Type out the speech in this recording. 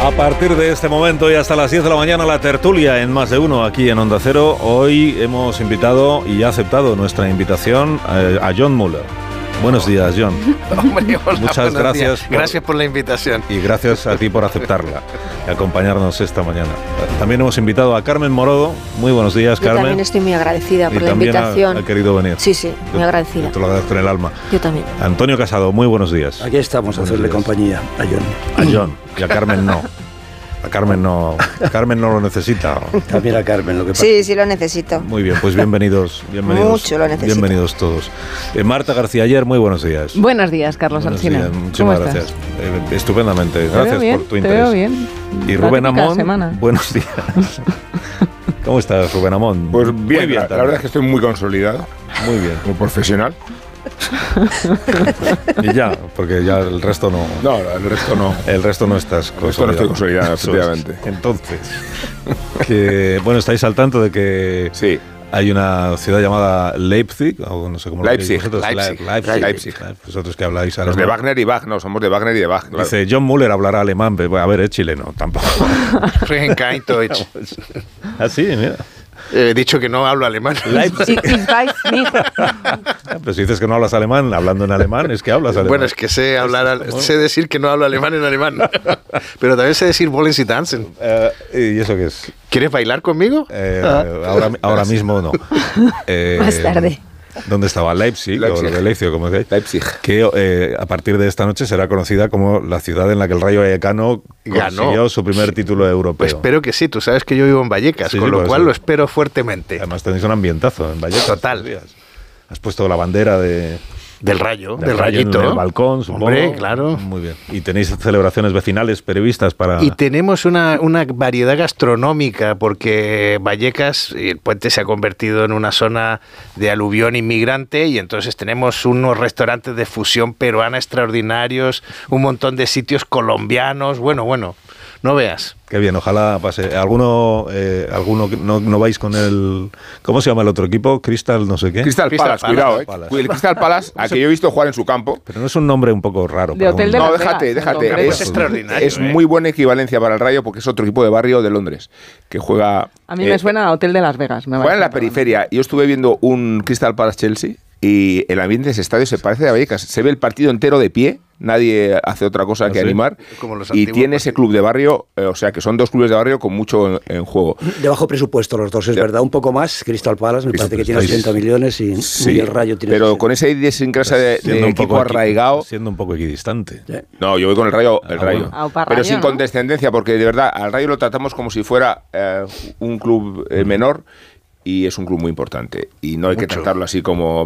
A partir de este momento y hasta las 10 de la mañana, la tertulia en Más de Uno, aquí en Onda Cero. Hoy hemos invitado y ha aceptado nuestra invitación a Jon Muller. Buenos días, Jon. Hombre, hola, muchas gracias. Gracias por la invitación. Y gracias a ti por aceptarla y acompañarnos esta mañana. También hemos invitado a Carmen Morodo. Muy buenos días, Carmen. Yo también estoy muy agradecida por la invitación. Ha querido venir. Sí, muy agradecida. Yo te lo agradezco en el alma. Yo también. Antonio Casado, muy buenos días. Aquí estamos a hacerle compañía a Jon. A Jon, y a Carmen no. A Carmen no lo necesita. También a Carmen, lo que pasa. Sí, lo necesito. Muy bien, pues bienvenidos. Mucho lo necesito. Bienvenidos todos. Marta García Ayer, muy buenos días. Buenos días, Carlos Alsina. Muchísimas gracias. Estupendamente. Gracias por tu interés. Te veo bien. Y Rubén Amón, buenos días. ¿Cómo estás, Rubén Amón? Pues bien, muy bien la verdad es que estoy muy consolidado. Muy bien. Como profesional. Y ya, porque ya el resto no. No, el resto no. El resto no estás consolidado. El resto no estoy consolidado, efectivamente. Entonces, bueno, estáis al tanto de que sí. Hay una ciudad llamada Leipzig, o no sé cómo Leipzig. Lo Leipzig. Vosotros que habláis alemán. Los de Wagner y Bach, no, somos de Wagner y de Bach. Claro. Dice, Jon Muller hablará alemán, pero a ver, es chileno, tampoco. Ah, sí, mira. He dicho que no hablo alemán. Leipzig. Pero si dices que no hablas alemán, hablando en alemán, es que hablas alemán. Bueno, es que sé decir que no hablo alemán en alemán. Pero también sé decir wollen Sie tanzen. ¿Y eso qué es? ¿Quieres bailar conmigo? Ahora mismo no. Más tarde. ¿Dónde estaba? Leipzig, o lo de Leipzig, como decís. Leipzig. Que a partir de esta noche será conocida como la ciudad en la que el Rayo Vallecano consiguió su primer título europeo. Pues espero que sí, tú sabes que yo vivo en Vallecas, con lo cual lo espero fuertemente. Además tenéis un ambientazo en Vallecas. Total. Has puesto la bandera del Rayito. En el balcón, supongo. Hombre, claro. Muy bien. Y tenéis celebraciones vecinales previstas para... Y tenemos una variedad gastronómica, porque Vallecas, el puente se ha convertido en una zona de aluvión inmigrante, y entonces tenemos unos restaurantes de fusión peruana extraordinarios, un montón de sitios colombianos, bueno, no veas. Qué bien, ojalá pase. ¿Alguno no vais con el... ¿Cómo se llama el otro equipo? Crystal no sé qué. Crystal Palace, cuidado, El Crystal Palace, a que yo he visto jugar en su campo. Pero no es un nombre un poco raro. De Hotel de Las Vegas. No, déjate. Es extraordinario. Es muy buena equivalencia para el Rayo, porque es otro equipo de barrio de Londres, que juega... A mí me suena a Hotel de Las Vegas. Juega en la periferia. Yo estuve viendo un Crystal Palace-Chelsea y el ambiente de ese estadio se parece a Vallecas. Se ve el partido entero de pie. Nadie hace otra cosa que animar. Y tiene ese club de barrio, o sea que son dos clubes de barrio con mucho en juego. De bajo presupuesto los dos, es verdad. Un poco más, Crystal Palace, me parece que tiene 80 millones y el Rayo tiene... Pero con esa idiosincrasia de equipo arraigado... Siendo un poco equidistante. ¿Sí? No, yo voy con el Rayo. Bueno. Pero sin condescendencia, porque de verdad al Rayo lo tratamos como si fuera un club menor. Y es un club muy importante. Y no hay que tratarlo así como